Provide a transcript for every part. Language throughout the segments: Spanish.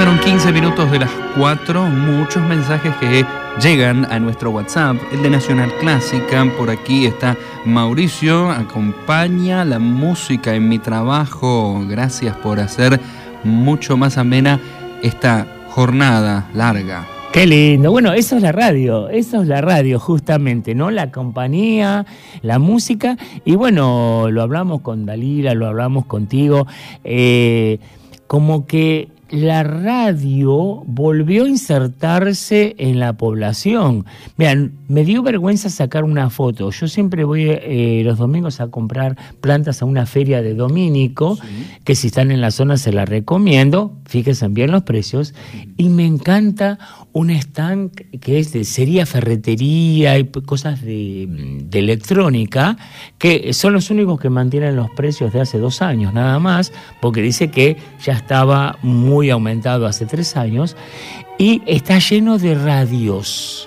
Pasaron 15 minutos de las 4, muchos mensajes que llegan a nuestro WhatsApp, el de Nacional Clásica. Por aquí está Mauricio, acompaña la música en mi trabajo. Gracias por hacer mucho más amena esta jornada larga. Qué lindo. Bueno, eso es la radio justamente, ¿no? La compañía, la música. Y bueno, lo hablamos con Dalila, lo hablamos contigo, como que la radio volvió a insertarse en la población. Vean, me dio vergüenza sacar una foto. Yo siempre voy los domingos a comprar plantas a una feria de Domínico, sí, que si están en la zona se la recomiendo. Fíjense bien los precios. Y me encanta un stand que es de sería ferretería y cosas de electrónica, que son los únicos que mantienen los precios de hace 2 años nada más, porque dice que ya estaba muy aumentado hace 3 años, y está lleno de radios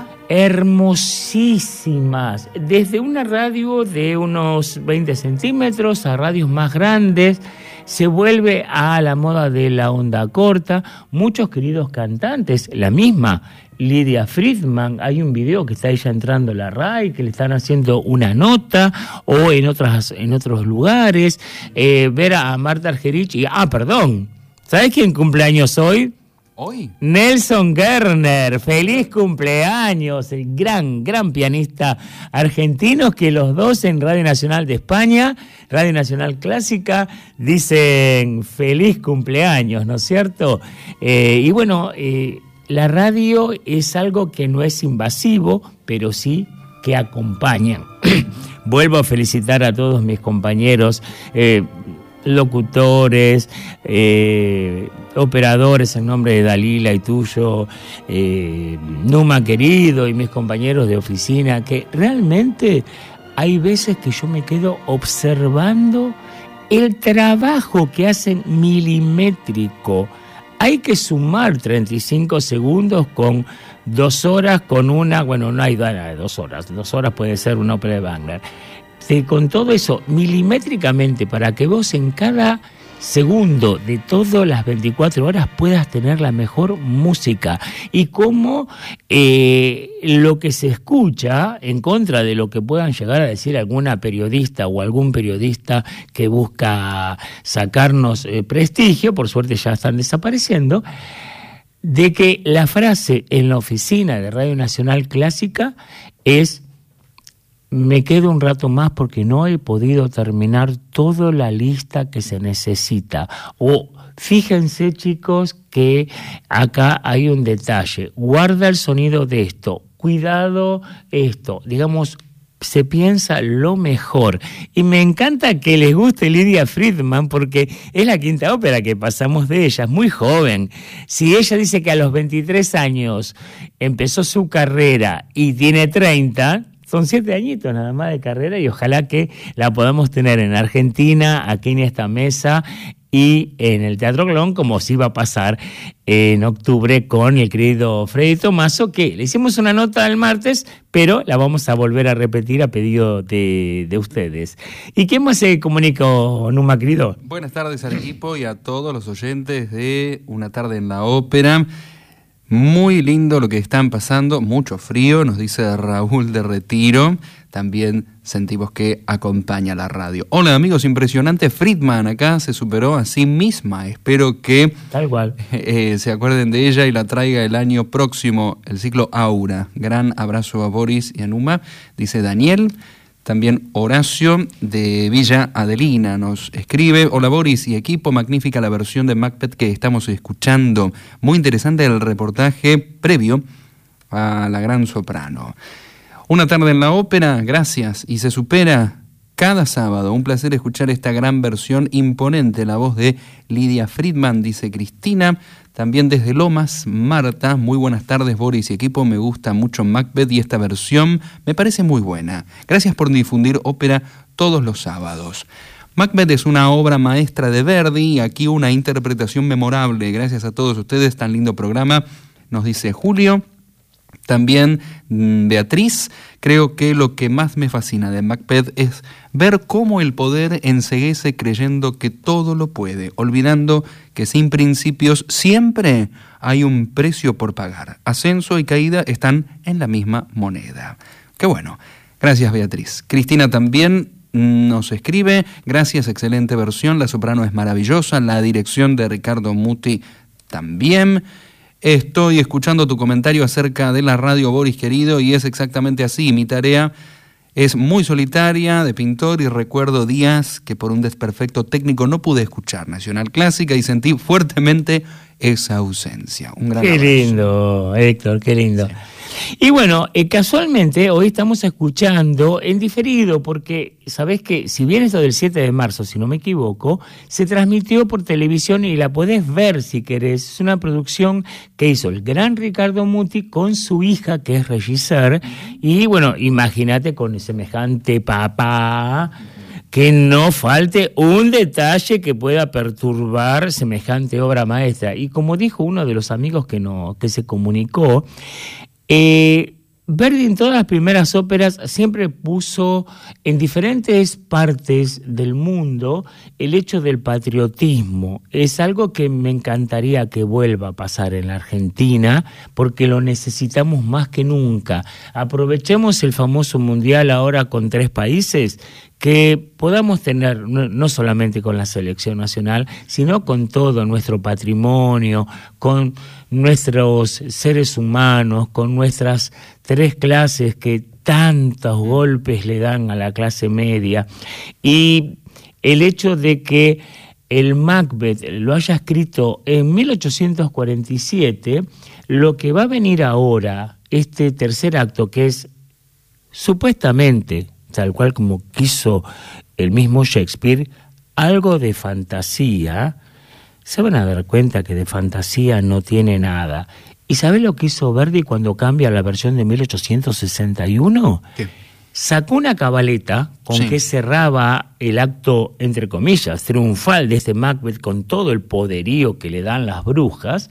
hermosísimas, desde una radio de unos 20 centímetros a radios más grandes. Se vuelve a la moda de la onda corta. Muchos queridos cantantes, la misma Lidia Friedman, hay un video que está ella entrando a la RAI, que le están haciendo una nota, o en otros lugares, ver a Marta Argerich y, ¿sabes quién cumpleaños hoy? ¿Hoy? Nelson Gerner, feliz cumpleaños, el gran pianista argentino, que los dos en Radio Nacional de España, Radio Nacional Clásica, dicen feliz cumpleaños, ¿no es cierto? Y bueno, la radio es algo que no es invasivo, pero sí que acompaña. Vuelvo a felicitar a todos mis compañeros, locutores, operadores, en nombre de Dalila y tuyo, Numa querido, y mis compañeros de oficina, que realmente hay veces que yo me quedo observando el trabajo que hacen milimétrico. Hay que sumar 35 segundos con 2 horas, con una, bueno, no hay 2 horas, 2 horas puede ser una ópera de Wagner. Con todo eso, milimétricamente, para que vos en cada segundo de todas las 24 horas puedas tener la mejor música. Y cómo lo que se escucha, en contra de lo que puedan llegar a decir alguna periodista o algún periodista que busca sacarnos prestigio, por suerte ya están desapareciendo, de que la frase en la oficina de Radio Nacional Clásica es: me quedo un rato más porque no he podido terminar toda la lista que se necesita. O fíjense, chicos, que acá hay un detalle. Guarda el sonido de esto. Cuidado esto. Digamos, se piensa lo mejor. Y me encanta que les guste Lidia Friedman, porque es la quinta ópera que pasamos de ella. Es muy joven. Si ella dice que a los 23 años empezó su carrera y tiene 30... son 7 añitos nada más de carrera, y ojalá que la podamos tener en Argentina, aquí en esta mesa, y en el Teatro Colón, como sí va a pasar en octubre con el querido Freddy Tomaso, que le hicimos una nota el martes, pero la vamos a volver a repetir a pedido de ustedes. ¿Y quién más se comunicó, Numa, querido? Buenas tardes al equipo y a todos los oyentes de Una Tarde en la Ópera. Muy lindo lo que están pasando, mucho frío, nos dice Raúl de Retiro. También sentimos que acompaña la radio. Hola amigos, impresionante Friedman, acá se superó a sí misma. Espero que tal cual se acuerden de ella y la traiga el año próximo, el ciclo Aura. Gran abrazo a Boris y a Numa, dice Daniel. También Horacio de Villa Adelina nos escribe: hola Boris y equipo, magnífica la versión de Macbeth que estamos escuchando. Muy interesante el reportaje previo a la gran soprano. Una tarde en la ópera, gracias, y se supera cada sábado. Un placer escuchar esta gran versión imponente, la voz de Lidia Friedman, dice Cristina. También desde Lomas, Marta, muy buenas tardes Boris y equipo, me gusta mucho Macbeth y esta versión me parece muy buena. Gracias por difundir ópera todos los sábados. Macbeth es una obra maestra de Verdi y aquí una interpretación memorable. Gracias a todos ustedes, tan lindo programa, nos dice Julio. También Beatriz, creo que lo que más me fascina de Macbeth es ver cómo el poder enceguece creyendo que todo lo puede, olvidando que sin principios siempre hay un precio por pagar. Ascenso y caída están en la misma moneda. Qué bueno. Gracias, Beatriz. Cristina también nos escribe: gracias, excelente versión, la soprano es maravillosa, la dirección de Ricardo Muti también. Estoy escuchando tu comentario acerca de la radio, Boris querido, y es exactamente así. Mi tarea es muy solitaria, de pintor, y recuerdo días que por un desperfecto técnico no pude escuchar Nacional Clásica y sentí fuertemente esa ausencia. Un gran abrazo. Lindo, Héctor, qué lindo. Sí. Y bueno, casualmente hoy estamos escuchando en diferido, porque sabés que si bien esto del 7 de marzo, si no me equivoco, se transmitió por televisión y la podés ver si querés. Es una producción que hizo el gran Ricardo Muti con su hija, que es regisseur, y bueno, imagínate con semejante papá, que no falte un detalle que pueda perturbar semejante obra maestra. Y como dijo uno de los amigos que se comunicó, Verdi en todas las primeras óperas siempre puso en diferentes partes del mundo el hecho del patriotismo. Es algo que me encantaría que vuelva a pasar en la Argentina, porque lo necesitamos más que nunca. Aprovechemos el famoso mundial ahora con 3 países, que podamos tener, no solamente con la selección nacional, sino con todo nuestro patrimonio, con nuestros seres humanos, con nuestras 3 clases que tantos golpes le dan a la clase media. Y el hecho de que el Macbeth lo haya escrito en 1847, lo que va a venir ahora, este tercer acto, que es supuestamente, tal cual como quiso el mismo Shakespeare, algo de fantasía, se van a dar cuenta que de fantasía no tiene nada. ¿Y sabés lo que hizo Verdi cuando cambia la versión de 1861? ¿Qué? Sacó una cabaleta con que cerraba el acto, entre comillas, triunfal de este Macbeth, con todo el poderío que le dan las brujas,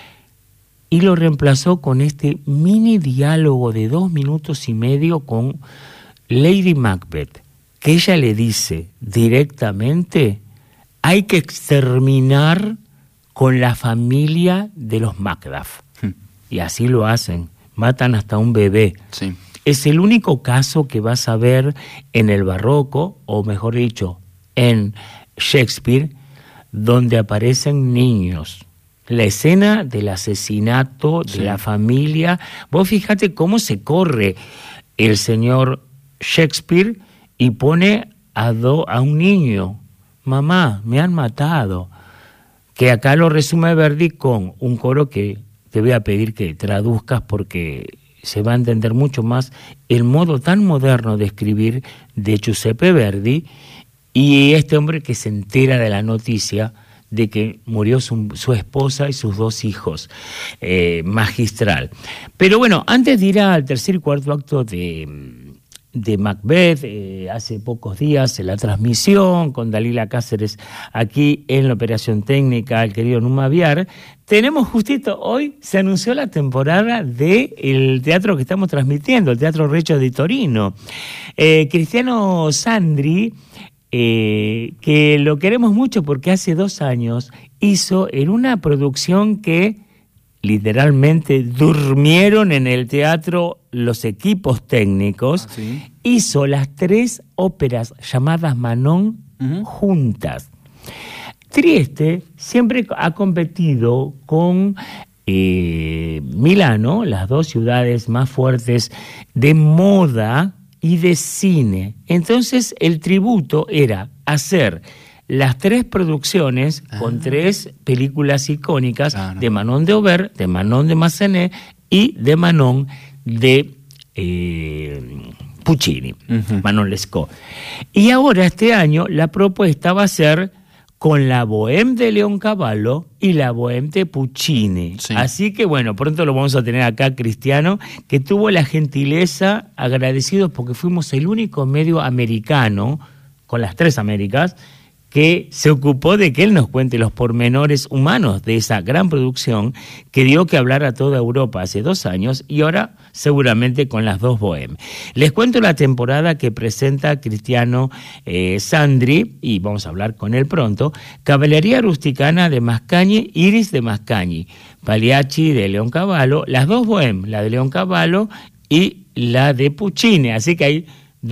y lo reemplazó con este mini diálogo de 2 minutos y medio con Lady Macbeth, que ella le dice directamente: hay que exterminar con la familia de los Macduff. Y así lo hacen, matan hasta un bebé. Sí. Es el único caso que vas a ver en el barroco, o mejor dicho, en Shakespeare, donde aparecen niños. La escena del asesinato de la familia, vos fíjate cómo se corre el señor Shakespeare y pone a un niño: mamá, me han matado. Que acá lo resume Verdi con un coro que te voy a pedir que traduzcas, porque se va a entender mucho más el modo tan moderno de escribir de Giuseppe Verdi, y este hombre que se entera de la noticia de que murió su esposa y sus 2 hijos. Magistral. Pero bueno, antes de ir al tercer y cuarto acto de Macbeth, hace pocos días en la transmisión con Dalila Cáceres aquí en la operación técnica, el querido Numa Viar, tenemos justito hoy, se anunció la temporada del teatro que estamos transmitiendo, el Teatro Regio di Torino. Cristiano Sandri, que lo queremos mucho porque hace 2 años hizo en una producción que literalmente durmieron en el teatro los equipos técnicos, hizo las 3 óperas llamadas Manon juntas. Trieste siempre ha competido con Milano, las 2 ciudades más fuertes de moda y de cine. Entonces el tributo era hacer las 3 producciones con 3 películas icónicas, de Manon de Aubert, de Manon de Massenet y de Manon de Puccini, Manon Lescaut. Y ahora este año la propuesta va a ser con la Bohème de Leoncavallo y la Bohème de Puccini. Sí. Así que bueno, pronto lo vamos a tener acá, Cristiano, que tuvo la gentileza, agradecidos porque fuimos el único medio americano, con las 3 Américas, que se ocupó de que él nos cuente los pormenores humanos de esa gran producción que dio que hablar a toda Europa hace 2 años y ahora seguramente con las 2 Bohème. Les cuento la temporada que presenta Cristiano Sandri, y vamos a hablar con él pronto. Cavalleria Rusticana de Mascagni, Iris de Mascagni, Pagliacci de Leoncavallo, las 2 Bohème, la de Leoncavallo y la de Puccini, así que hay